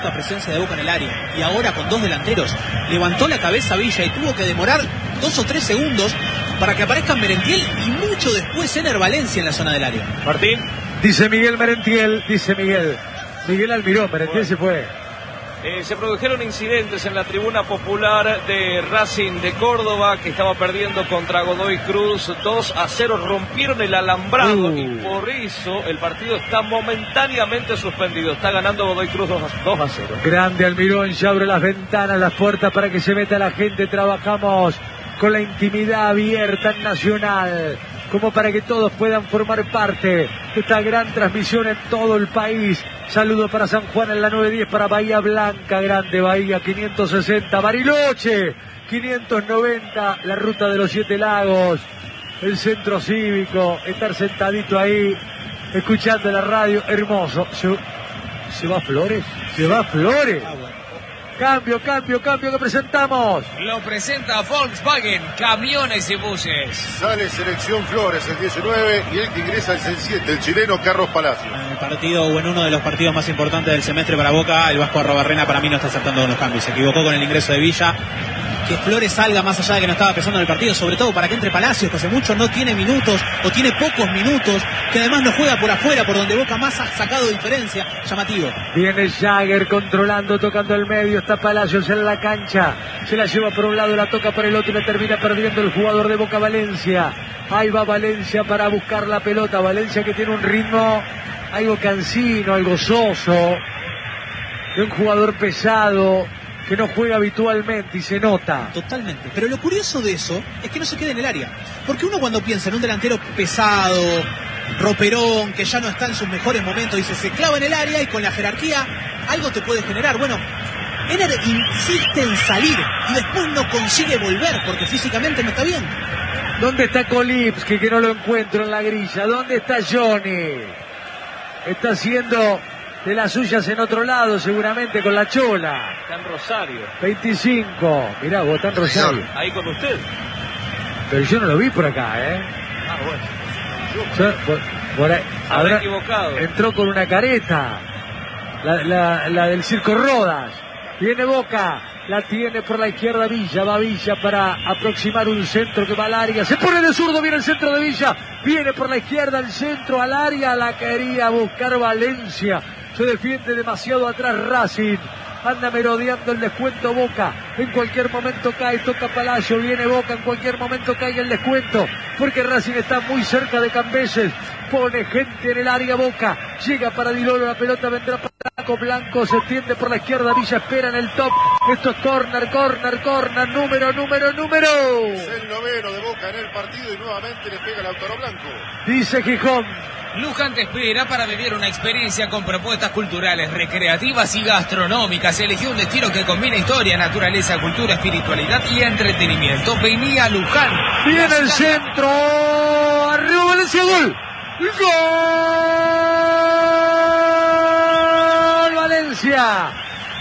La presencia de Boca en el área, y ahora con dos delanteros levantó la cabeza Villa y tuvo que demorar 2 o 3 segundos para que aparezcan Merentiel y mucho después Ener Valencia en la zona del área. Martín. Dice Miguel Merentiel, Miguel Almirón, Merentiel se fue. Se produjeron incidentes en la tribuna popular de Racing de Córdoba, que estaba perdiendo contra Godoy Cruz 2-0, rompieron el alambrado y por eso el partido está momentáneamente suspendido. Está ganando Godoy Cruz 2-0. Grande Almirón, ya abre las ventanas, las puertas para que se meta la gente. Trabajamos con la intimidad abierta en Nacional, como para que todos puedan formar parte de esta gran transmisión en todo el país. Saludo para San Juan en la 910, para Bahía Blanca, Grande Bahía 560, Bariloche 590, la ruta de los 7 lagos, el centro cívico, estar sentadito ahí, escuchando la radio, hermoso. ¿Se va Flores? ¿Se va Flores? Cambio que presentamos. Lo presenta Volkswagen, camiones y buses. Sale selección Flores el 19 y el que ingresa es el 7, el chileno Carlos Palacio. En el partido o en uno de los partidos más importantes del semestre para Boca, el Vasco Arrobarrena para mí no está acertando con los cambios. Se equivocó con el ingreso de Villa. Que Flores salga más allá de que no estaba pensando en el partido, sobre todo para que entre Palacios, que hace mucho no tiene minutos o tiene pocos minutos, que además no juega por afuera, por donde Boca más ha sacado diferencia. Llamativo. Viene Jagger controlando, tocando el medio, está Palacios en la cancha, se la lleva por un lado, la toca por el otro y la termina perdiendo el jugador de Boca, Valencia. Ahí va Valencia para buscar la pelota, Valencia que tiene un ritmo algo cansino, algo soso, de un jugador pesado, que no juega habitualmente y se nota. Totalmente, pero lo curioso de eso es que no se queda en el área, porque uno cuando piensa en un delantero pesado, roperón, que ya no está en sus mejores momentos, dice, se clava en el área y con la jerarquía algo te puede generar. Bueno, Ener insiste en salir y después no consigue volver porque físicamente no está bien. ¿Dónde está Kolipski, que no lo encuentro en la grilla? ¿Dónde está Johnny? Está haciendo de las suyas en otro lado, seguramente con la Chola. Está en Rosario. 25. Mirá, vos está en Rosario. Ahí con usted. Pero yo no lo vi por acá, Ah, bueno. Por ahí, habrá equivocado. Entró con una careta. La del Circo Rodas. Viene Boca. La tiene por la izquierda Villa, va Villa para aproximar un centro que va al área, se pone de zurdo, viene el centro de Villa, viene por la izquierda el centro al área, la quería buscar Valencia, se defiende demasiado atrás Racing, anda merodeando el descuento Boca, en cualquier momento cae, toca Palacio, viene Boca, en cualquier momento cae el descuento, porque Racing está muy cerca de Cambeses, pone gente en el área Boca, llega para Dilolo, la pelota vendrá para Blanco, se extiende por la izquierda, Villa espera en el top, esto es corner, número. Es el noveno de Boca en el partido y nuevamente le pega Lautaro Blanco. Dice Gijón. Luján te espera para vivir una experiencia con propuestas culturales, recreativas y gastronómicas. Elegí un destino que combina historia, naturaleza, cultura, espiritualidad y entretenimiento. Vení a Luján. Viene el centro, arriba Valencia, gol. ¡Gol! Valencia.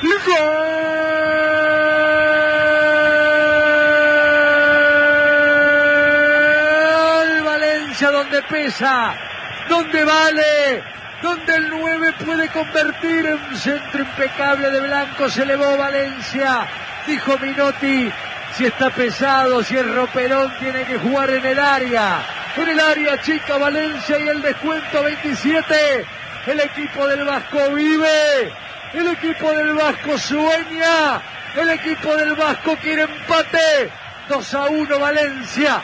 ¡Gol! Valencia, donde pesa, donde vale, donde el 9 puede convertir en un centro impecable de Blanco. Se elevó Valencia, dijo Minotti, si está pesado, si es roperón, tiene que jugar en el área chica Valencia, y el descuento 27, el equipo del Vasco vive, el equipo del Vasco sueña, el equipo del Vasco quiere empate. 2-1 Valencia.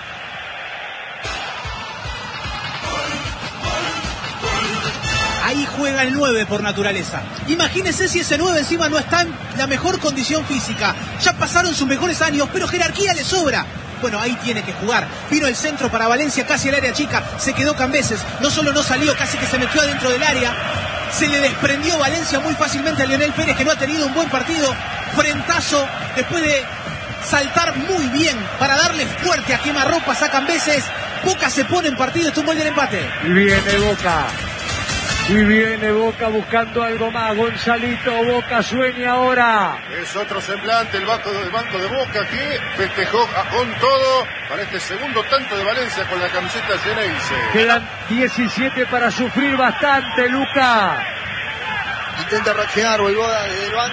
Ahí juega el 9 por naturaleza. Imagínense si ese 9 encima no está en la mejor condición física. Ya pasaron sus mejores años, pero jerarquía le sobra. Bueno, ahí tiene que jugar. Vino el centro para Valencia, casi al área chica. Se quedó Cambeses. No solo no salió, casi que se metió adentro del área. Se le desprendió Valencia muy fácilmente a Lionel Pérez, que no ha tenido un buen partido. Frentazo, después de saltar muy bien para darle fuerte a quemarropas a Cambeses. Boca se pone en partido, es un gol del empate. Y viene Boca. Y viene Boca buscando algo más. Gonzalito, Boca sueña ahora. Es otro semblante el banco de Boca que festejó con todo para este segundo tanto de Valencia con la camiseta Geneise. Quedan 17 para sufrir bastante, Luca. Intenta rachear, Boivoda desde el banco.